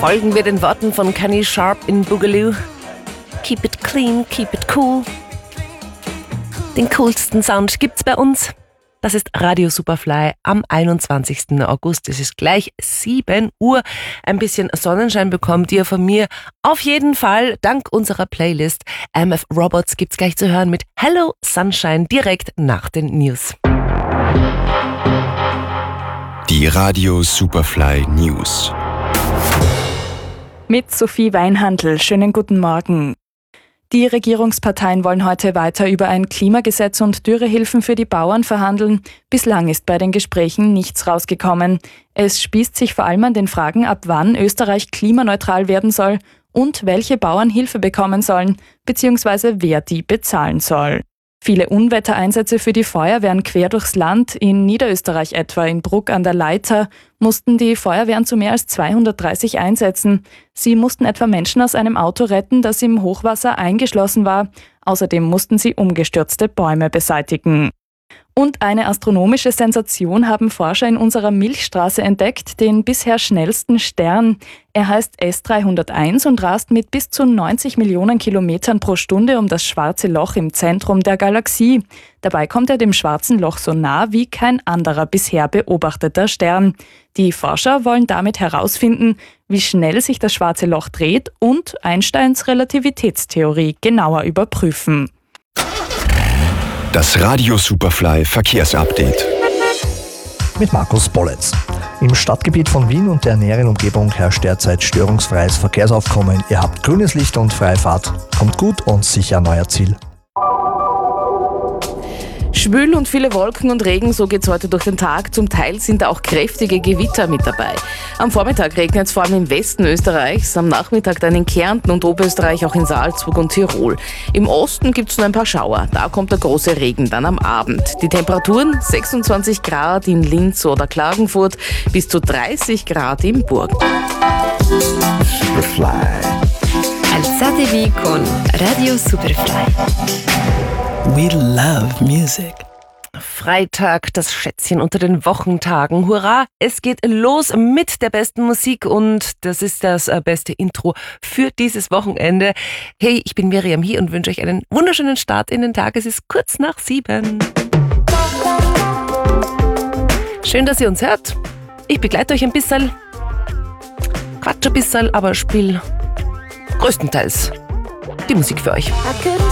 Folgen wir den Worten von Kenny Sharp in Boogaloo. Keep it clean, keep it cool. Den coolsten Sound gibt's bei uns. Das ist Radio Superfly am 21. August. Es ist gleich 7 Uhr. Ein bisschen Sonnenschein bekommt ihr von mir. Auf jeden Fall, dank unserer Playlist MF Robots gibt's gleich zu hören mit Hello Sunshine direkt nach den News. Die Radio Superfly News. Mit Sophie Weinhandl. Schönen guten Morgen. Die Regierungsparteien wollen heute weiter über ein Klimagesetz und Dürrehilfen für die Bauern verhandeln. Bislang ist bei den Gesprächen nichts rausgekommen. Es spießt sich vor allem an den Fragen, ab wann Österreich klimaneutral werden soll und welche Bauern Hilfe bekommen sollen, beziehungsweise wer die bezahlen soll. Viele Unwettereinsätze für die Feuerwehren quer durchs Land, in Niederösterreich etwa in Bruck an der Leitha, mussten die Feuerwehren zu mehr als 230 einsetzen. Sie mussten etwa Menschen aus einem Auto retten, das im Hochwasser eingeschlossen war. Außerdem mussten sie umgestürzte Bäume beseitigen. Und eine astronomische Sensation haben Forscher in unserer Milchstraße entdeckt, den bisher schnellsten Stern. Er heißt S301 und rast mit bis zu 90 Millionen Kilometern pro Stunde um das schwarze Loch im Zentrum der Galaxie. Dabei kommt er dem schwarzen Loch so nah wie kein anderer bisher beobachteter Stern. Die Forscher wollen damit herausfinden, wie schnell sich das schwarze Loch dreht und Einsteins Relativitätstheorie genauer überprüfen. Das Radio Superfly Verkehrsupdate. Mit Markus Bolletz. Im Stadtgebiet von Wien und der näheren Umgebung herrscht derzeit störungsfreies Verkehrsaufkommen. Ihr habt grünes Licht und freie Fahrt. Kommt gut und sicher an euer Ziel. Schwül und viele Wolken und Regen, so geht's heute durch den Tag. Zum Teil sind da auch kräftige Gewitter mit dabei. Am Vormittag regnet es vor allem im Westen Österreichs, am Nachmittag dann in Kärnten und Oberösterreich, auch in Salzburg und Tirol. Im Osten gibt's nur ein paar Schauer, da kommt der große Regen dann am Abend. Die Temperaturen 26 Grad in Linz oder Klagenfurt, bis zu 30 Grad in Burg. Superfly. Alzatevi con Radio Superfly. We love music. Freitag, das Schätzchen unter den Wochentagen. Hurra, es geht los mit der besten Musik und das ist das beste Intro für dieses Wochenende. Hey, ich bin Miriam hier und wünsche euch einen wunderschönen Start in den Tag. Es ist kurz nach 7. Schön, dass ihr uns hört. Ich begleite euch ein bisschen, quatsch ein bisschen, aber spiel größtenteils die Musik für euch. I couldn't